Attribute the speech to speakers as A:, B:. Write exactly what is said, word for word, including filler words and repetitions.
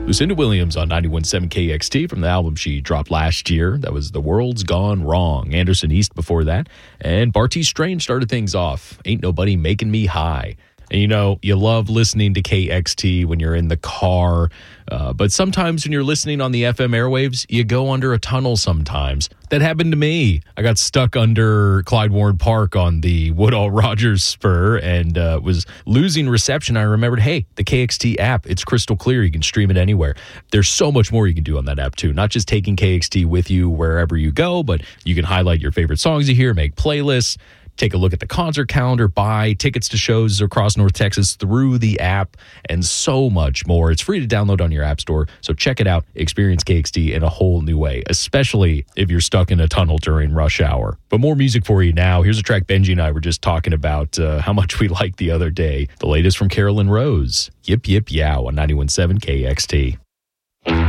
A: Lucinda Williams on ninety-one point seven K X T from the album she dropped last year. That was The World's Gone Wrong. Anderson East before that. And Bartees Strange started things off. Ain't Nobody Making Me High. And you know, you love listening to K X T when you're in the car, uh, but sometimes when you're listening on the F M airwaves, you go under a tunnel sometimes. That happened to me. I got stuck under Clyde Warren Park on the Woodall Rogers Spur and uh, was losing reception. I remembered, hey, the K X T app, it's crystal clear. You can stream it anywhere. There's so much more you can do on that app, too. Not just taking K X T with you wherever you go, but you can highlight your favorite songs you hear, make playlists, take a look at the concert calendar, buy tickets to shows across North Texas through the app, and so much more. It's free to download on your app store, so check it out. Experience K X T in a whole new way, especially if you're stuck in a tunnel during rush hour. But more music for you now. Here's a track Benji and I were just talking about uh, how much we liked the other day. The latest from Carolyn Rose, Yip Yip Yow on ninety-one point seven K X T.